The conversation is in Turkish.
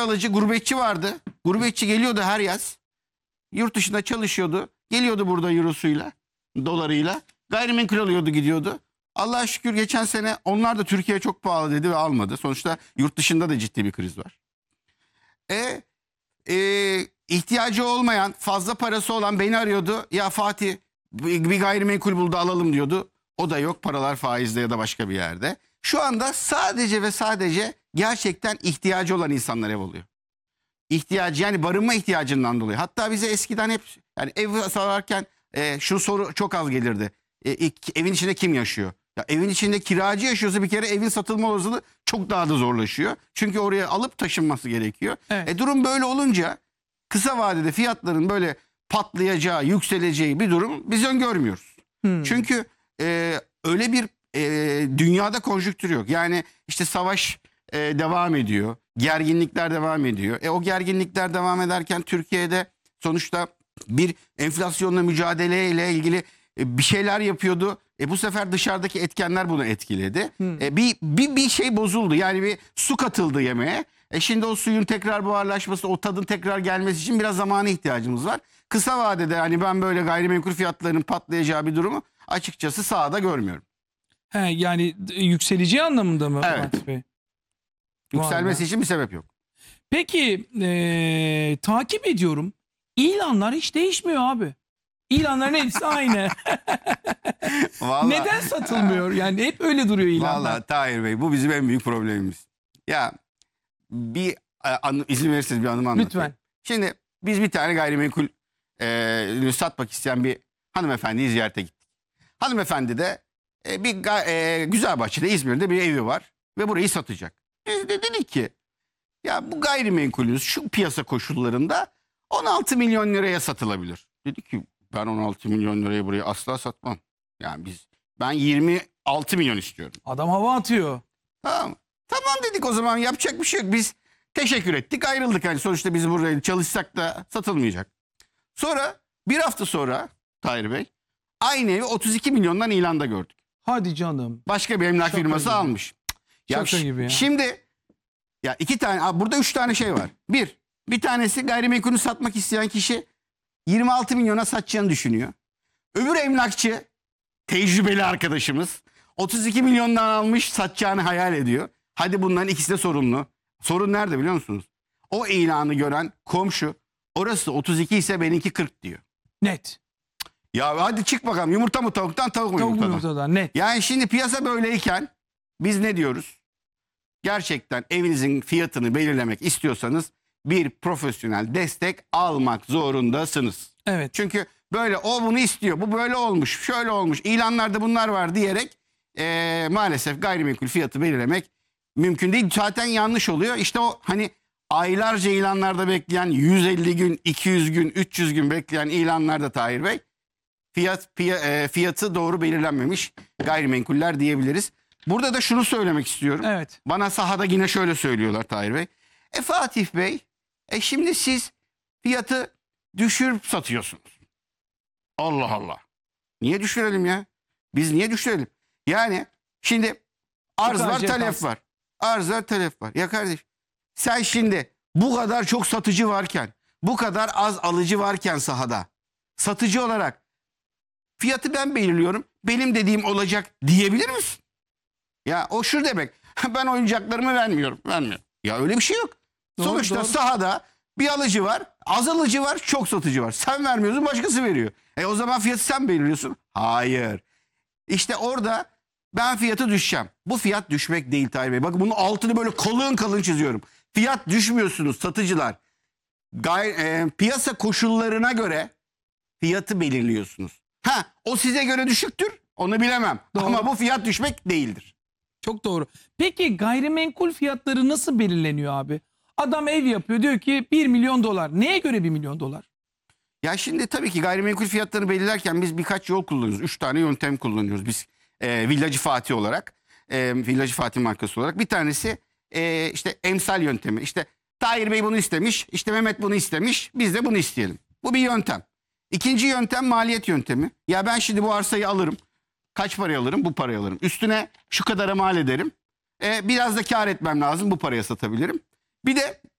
alıcı, gurbetçi vardı. Gurbetçi geliyordu her yaz. Yurt dışında çalışıyordu. Geliyordu burada eurosuyla, dolarıyla. Gayrimenkul alıyordu, gidiyordu. Allah'a şükür geçen sene onlar da Türkiye çok pahalı dedi ve almadı. Sonuçta yurt dışında da ciddi bir kriz var. İhtiyacı olmayan, fazla parası olan beni arıyordu. Ya Fatih, bir gayrimenkul buldu, alalım diyordu. O da yok, paralar faizde ya da başka bir yerde. Şu anda sadece ve sadece gerçekten ihtiyacı olan insanlar ev oluyor. İhtiyacı, yani barınma ihtiyacından dolayı. Hatta bize eskiden hep yani ev sorarken şu soru çok az gelirdi. Evin içinde kim yaşıyor? Ya evin içinde kiracı yaşıyorsa bir kere evin satılma olasılığı çok daha da zorlaşıyor. Çünkü oraya alıp taşınması gerekiyor. Evet. Dürum böyle olunca kısa vadede fiyatların böyle patlayacağı, yükseleceği bir durum biz öngörmüyoruz. Çünkü öyle bir dünyada konjüktür yok. Yani işte savaş devam ediyor. Gerginlikler devam ediyor. O gerginlikler devam ederken Türkiye'de sonuçta bir enflasyonla mücadeleyle ilgili bir şeyler yapıyordu. Bu sefer dışarıdaki etkenler bunu etkiledi. Bir şey bozuldu. Yani bir su katıldı yemeğe. Şimdi o suyun tekrar buharlaşması, o tadın tekrar gelmesi için biraz zamana ihtiyacımız var. Kısa vadede hani ben böyle gayrimenkul fiyatlarının patlayacağı bir durumu açıkçası sahada görmüyorum. Yani yükseleceği anlamında mı? Evet. Yükselmesi için bir sebep yok. Peki takip ediyorum. İlanlar hiç değişmiyor abi. İlanların hepsi aynı. Vallahi, neden satılmıyor? Yani hep öyle duruyor ilanlar. Vallahi Tahir Bey, bu bizim en büyük problemimiz. Ya bir izin verirseniz bir anımı anlatayım. Lütfen. Şimdi biz bir tane gayrimenkul satmak isteyen bir hanımefendiyi ziyarete gittik. Hanımefendi de Güzelbahçe'de, İzmir'de bir evi var ve burayı satacak. Biz de dedik ki ya bu gayrimenkulünüz şu piyasa koşullarında 16 milyon liraya satılabilir. Dedi ki ben 16 milyon liraya burayı asla satmam. Yani ben 26 milyon istiyorum. Adam hava atıyor. Tamam dedik, o zaman yapacak bir şey yok. Biz teşekkür ettik, ayrıldık. Yani sonuçta biz buraya çalışsak da satılmayacak. Sonra bir hafta sonra Tahir Bey aynı evi 32 milyondan ilanda gördük. Hadi canım. Başka bir emlak firması gibi almış. Şaka gibi ya. Şimdi ya burada 3 tane şey var. Bir tanesi gayrimenkulünü satmak isteyen kişi 26 milyona satacağını düşünüyor. Öbür emlakçı, tecrübeli arkadaşımız, 32 milyondan almış, satacağını hayal ediyor. Hadi bunların ikisi de sorumlu. Sorun nerede biliyor musunuz? O ilanı gören komşu, orası 32 ise benimki 40 diyor. Net. Ya hadi çık bakalım, yumurta mı tavuktan, tavuk mu yumurtadan? Yumurtadan, net. Yani şimdi piyasa böyleyken biz ne diyoruz? Gerçekten evinizin fiyatını belirlemek istiyorsanız bir profesyonel destek almak zorundasınız. Evet. Çünkü böyle o bunu istiyor, bu böyle olmuş, şöyle olmuş, ilanlarda bunlar var diyerek maalesef gayrimenkul fiyatı belirlemek mümkün değil. Zaten yanlış oluyor. İşte o hani aylarca ilanlarda bekleyen, 150 gün, 200 gün, 300 gün bekleyen ilanlarda Tahir Bey, fiyatı doğru belirlenmemiş gayrimenkuller diyebiliriz. Burada da şunu söylemek istiyorum. Evet. Bana sahada yine şöyle söylüyorlar Tahir Bey. Fatih Bey, şimdi siz fiyatı düşürüp satıyorsunuz. Allah Allah. Niye düşürelim ya? Biz niye düşürelim? Yani şimdi arz var, talep var. Arz var, talep var. Ya kardeş, sen şimdi bu kadar çok satıcı varken, bu kadar az alıcı varken sahada, satıcı olarak fiyatı ben belirliyorum, benim dediğim olacak diyebilir misin? Ya o şu demek, ben oyuncaklarımı vermiyorum. Ya öyle bir şey yok. Sonuçta sahada bir alıcı var, az alıcı var, çok satıcı var. Sen vermiyorsun, başkası veriyor. O zaman fiyatı sen belirliyorsun. Hayır. İşte orada ben fiyatı düşeceğim. Bu fiyat düşmek değil Tahir Bey. Bakın bunun altını böyle kalın kalın çiziyorum. Fiyat düşmüyorsunuz satıcılar. Piyasa koşullarına göre fiyatı belirliyorsunuz. O size göre düşüktür, onu bilemem. Doğru. Ama bu fiyat düşmek değildir. Çok doğru. Peki gayrimenkul fiyatları nasıl belirleniyor abi? Adam ev yapıyor, diyor ki 1 milyon dolar. Neye göre 1 milyon dolar? Ya şimdi tabii ki gayrimenkul fiyatlarını belirlerken biz birkaç yol kullanıyoruz. 3 tane yöntem kullanıyoruz biz Villacı Fatih olarak. Villacı Fatih markası olarak. Bir tanesi işte emsal yöntemi. İşte Tahir Bey bunu istemiş, işte Mehmet bunu istemiş, biz de bunu isteyelim. Bu bir yöntem. İkinci yöntem maliyet yöntemi. Ya ben şimdi bu arsayı alırım. Kaç paraya alırım? Bu paraya alırım. Üstüne şu kadara mal ederim. Biraz da kar etmem lazım. Bu paraya satabilirim. Bir de